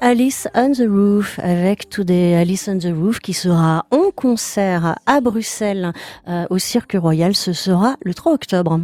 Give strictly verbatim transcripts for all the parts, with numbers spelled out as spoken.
Alice on the Roof avec Today Alice on the Roof qui sera en concert à Bruxelles euh, au Cirque Royal. Ce sera le trois octobre.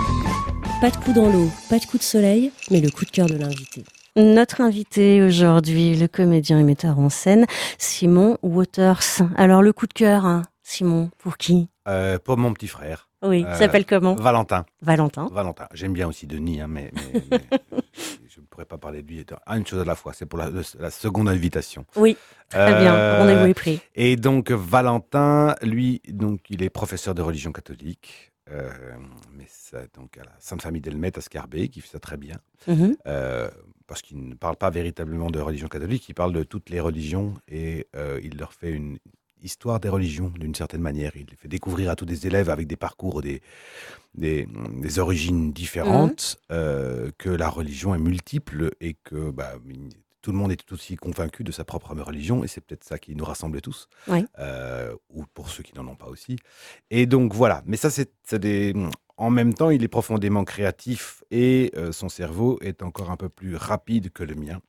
Pas de coup dans l'eau, pas de coup de soleil, mais le coup de cœur de l'invité. Notre invité aujourd'hui, le comédien et metteur en scène, Simon Waters. Alors le coup de cœur, hein, Simon, pour qui ? euh, Pour mon petit frère. Oui, euh, il s'appelle comment ? Valentin. Valentin. Valentin. J'aime bien aussi Denis, hein, mais, mais, mais je ne pourrais pas parler de lui. Ah, une chose à la fois, c'est pour la, la seconde invitation. Oui, très euh, bien, rendez-vous est pris. Et donc Valentin, lui, donc, il est professeur de religion catholique. Euh, mais ça, donc à la Sainte Famille d'Elmet à Scarbeck, qui fait ça très bien. Mm-hmm. Euh, parce qu'il ne parle pas véritablement de religion catholique, il parle de toutes les religions et euh, il leur fait une histoire des religions d'une certaine manière. Il les fait découvrir à tous des élèves avec des parcours, des, des, des origines différentes, mmh. euh, que la religion est multiple et que bah, tout le monde est tout aussi convaincu de sa propre religion et c'est peut-être ça qui nous rassemble tous, oui. euh, ou pour ceux qui n'en ont pas aussi. Et donc voilà, mais ça c'est, c'est des... En même temps, il est profondément créatif et euh, son cerveau est encore un peu plus rapide que le mien.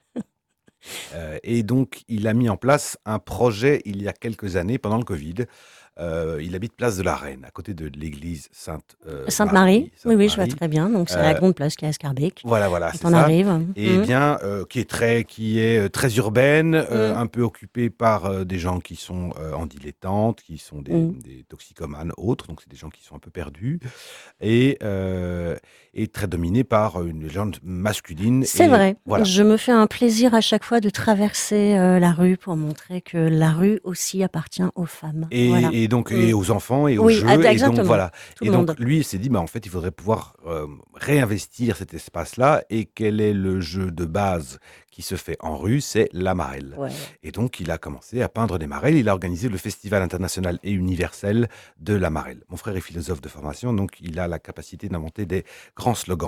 Euh, et donc, il a mis en place un projet il y a quelques années, pendant le Covid. Euh, il habite place de la Reine, à côté de l'église Sainte, euh, Sainte-Marie. Sainte oui, oui, je vois très bien. Donc, c'est euh, la grande place qui est à Scarbeck. Voilà, voilà, quand c'est on ça. arrive. Et mmh. bien, euh, qui est très, qui est très urbaine, euh, mmh. un peu occupée par euh, des gens qui sont euh, en dilettante, qui sont des, mmh. des toxicomanes, autres. Donc, c'est des gens qui sont un peu perdus. Et, euh, et très dominée par une légende masculine. C'est et, vrai. Voilà. Je me fais un plaisir à chaque fois de traverser euh, la rue pour montrer que la rue aussi appartient aux femmes. Et, voilà. et donc mmh. et aux enfants et aux oui, jeux. Exactement. Et donc voilà. Tout et le donc monde. lui, il s'est dit, bah en fait, il faudrait pouvoir euh, réinvestir cet espace-là. Et quel est le jeu de base qui se fait en rue? C'est la marelle. Ouais. Et donc, il a commencé à peindre des marelles. Il a organisé le Festival international et universel de la marelle. Mon frère est philosophe de formation, donc il a la capacité d'inventer des grands slogans.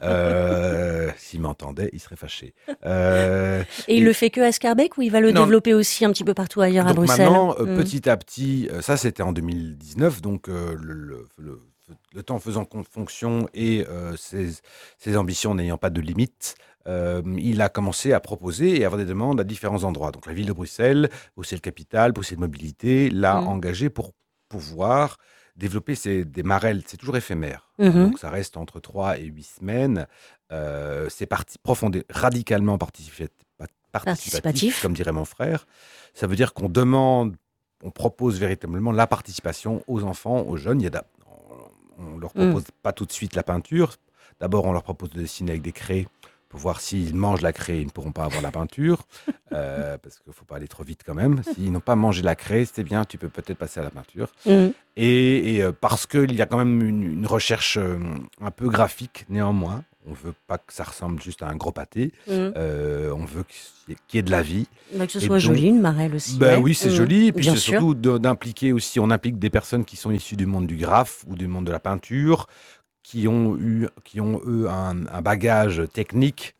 Euh, s'il m'entendait, il serait fâché. Euh, et il et... le fait que à Scarbeck ou il va le non. développer aussi un petit peu partout ailleurs donc à Bruxelles? Maintenant, euh, mmh. petit à petit, euh, ça c'était en deux mille dix-neuf, donc euh, le, le, le, le temps faisant fonction et euh, ses, ses ambitions n'ayant pas de limite, euh, il a commencé à proposer et avoir des demandes à différents endroits. Donc la ville de Bruxelles, Bruxelles Capitale, Bruxelles Mobilité, l'a mmh. engagé pour pouvoir développer ces, des marelles. C'est toujours éphémère, mmh. donc ça reste entre trois et huit semaines. Euh, c'est parti, profondément, radicalement participatif, participatif, participatif, comme dirait mon frère. Ça veut dire qu'on demande, on propose véritablement la participation aux enfants, aux jeunes. Il y a da... On ne leur propose mmh. pas tout de suite la peinture. D'abord, on leur propose de dessiner avec des craies pour voir s'ils mangent la craie, ils ne pourront pas avoir la peinture, euh, parce qu'il ne faut pas aller trop vite quand même. S'ils n'ont pas mangé la craie, c'est bien, tu peux peut-être passer à la peinture. Mmh. Et, et euh, parce qu'il y a quand même une, une recherche euh, un peu graphique néanmoins. On ne veut pas que ça ressemble juste à un gros pâté. Mmh. Euh, on veut qu'il y ait de la vie. Bah, que ce et soit donc, joli, une marelle aussi. Bah, ouais. Oui, c'est mmh. joli. Et puis Bien c'est sûr. surtout d'impliquer aussi, on implique des personnes qui sont issues du monde du graphe ou du monde de la peinture, qui ont eu, qui ont eux un, un bagage technique.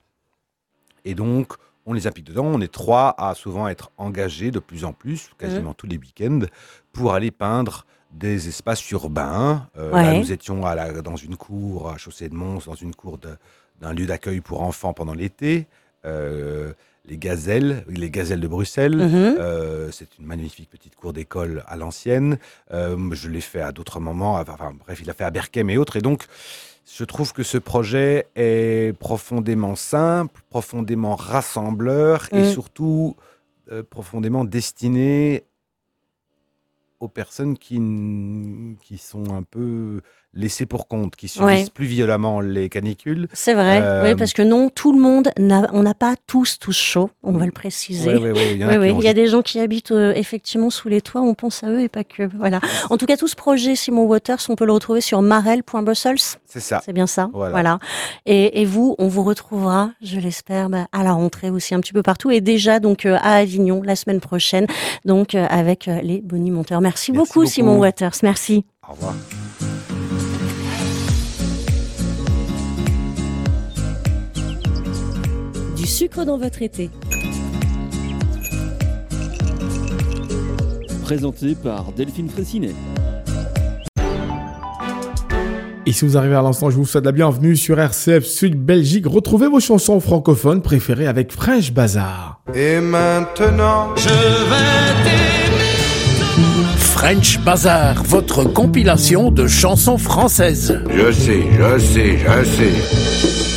Et donc, on les implique dedans. On est trois à souvent être engagés de plus en plus, quasiment mmh. tous les week-ends, pour aller peindre des espaces urbains. Euh, ouais. Là, nous étions à la, dans une cour à Chaussée de Mons, dans une cour de, d'un lieu d'accueil pour enfants pendant l'été. Euh, les Gazelles, les Gazelles de Bruxelles. Mmh. Euh, c'est une magnifique petite cour d'école à l'ancienne. Euh, je l'ai fait à d'autres moments. Enfin, bref, il l'a fait à Berkem et autres. Et donc, je trouve que ce projet est profondément simple, profondément rassembleur mmh. et surtout euh, profondément destiné aux personnes qui, qui sont un peu laissées pour compte, qui subissent ouais. plus violemment les canicules. C'est vrai, euh... oui, parce que non, tout le monde, n'a, on n'a pas tous tous chaud, on va le préciser. Oui, oui, oui. Il y, oui, oui. Il y a des gens qui habitent euh, effectivement sous les toits, on pense à eux et pas que. Voilà. En tout cas, tout ce projet Simon Waters, on peut le retrouver sur marelle point brussels. C'est ça. C'est bien ça. Voilà. voilà. Et, et vous, on vous retrouvera, je l'espère, bah, à la rentrée aussi un petit peu partout et déjà donc euh, à Avignon la semaine prochaine, donc euh, avec euh, les bonimenteurs. Merci, Merci beaucoup, beaucoup Simon Waters. Merci. Au revoir. Du sucre dans votre été. Présenté par Delphine Fraissinet. Et si vous arrivez à l'instant, je vous souhaite la bienvenue sur R C F Sud Belgique. Retrouvez vos chansons francophones préférées avec French Bazaar. Et maintenant, je vais t'aimer. French Bazaar, votre compilation de chansons françaises. Je sais, je sais, je sais.